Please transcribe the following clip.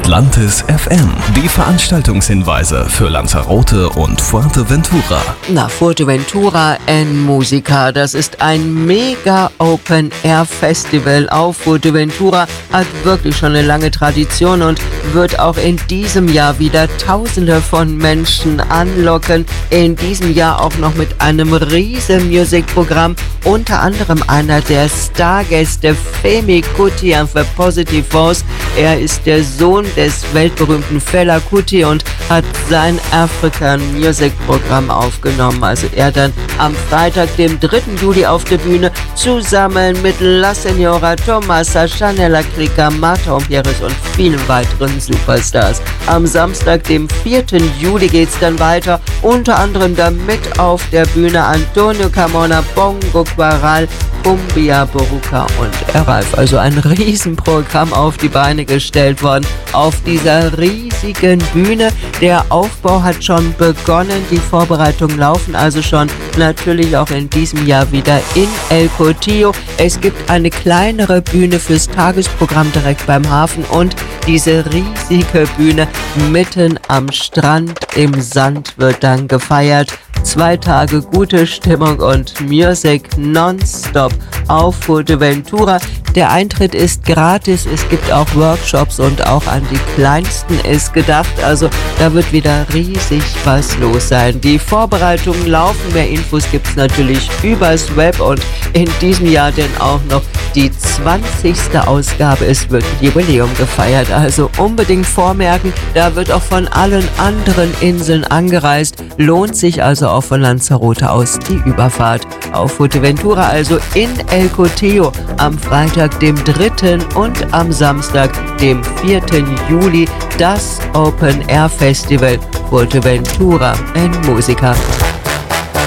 Atlantis FM. Die Veranstaltungshinweise für Lanzarote und Fuerteventura. Fuerteventura en Musica, das ist ein mega Open-Air-Festival auf Fuerteventura, hat wirklich schon eine lange Tradition und wird auch in diesem Jahr wieder Tausende von Menschen anlocken. In diesem Jahr auch noch mit einem riesen Musikprogramm, unter anderem einer der Stargäste, Femi Kuti für Positive Force. Er ist der Sohn des weltberühmten Fela Kuti und hat sein African Music Programm aufgenommen. Also er dann am Freitag, dem 3. Juli auf der Bühne, zusammen mit La Senora, Tomasa, Chanela Clica, Marta Ompieres und vielen weiteren Superstars. Am Samstag, dem 4. Juli geht's dann weiter, unter anderem damit auf der Bühne Antonio Carmona, Bongo Quaral, Cumbia, Boruca und Eralf. Also ein Riesenprogramm auf die Beine gestellt worden auf dieser riesigen Bühne. Der Aufbau hat schon begonnen, die Vorbereitungen laufen also schon natürlich auch in diesem Jahr wieder in El Cotillo. Es gibt eine kleinere Bühne fürs Tagesprogramm direkt beim Hafen und diese riesige Bühne mitten am Strand im Sand wird dann gefeiert. 2 Tage gute Stimmung und Music nonstop auf Fuerteventura. Der Eintritt ist gratis, es gibt auch Workshops und auch an die Kleinsten ist gedacht. Also da wird wieder riesig was los sein. Die Vorbereitungen laufen, mehr Infos gibt es natürlich übers Web und in diesem Jahr denn auch noch die 20. Ausgabe. Es wird ein Jubiläum gefeiert, also unbedingt vormerken. Da wird auch von allen anderen Inseln angereist. Lohnt sich also auch von Lanzarote aus die Überfahrt auf Fuerteventura, also in El Cotillo am Freitag, dem 3. und am Samstag, dem 4. Juli, das Open Air Festival Fuerteventura en Musica.